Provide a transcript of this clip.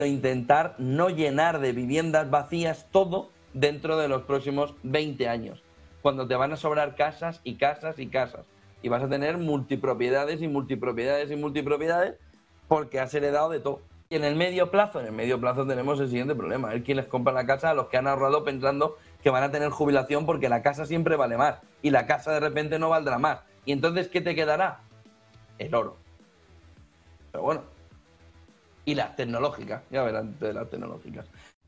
intentar no llenar de viviendas vacías todo dentro de los próximos 20 años, cuando te van a sobrar casas y casas y casas. Y vas a tener multipropiedades y multipropiedades y multipropiedades porque has heredado de todo. Y en el medio plazo tenemos el siguiente problema. Es quien les compra la casa a los que han ahorrado pensando que van a tener jubilación porque la casa siempre vale más y la casa de repente no valdrá más. Y entonces, ¿qué te quedará? El oro. Pero bueno. Y las tecnológicas, ya verán de las tecnológicas.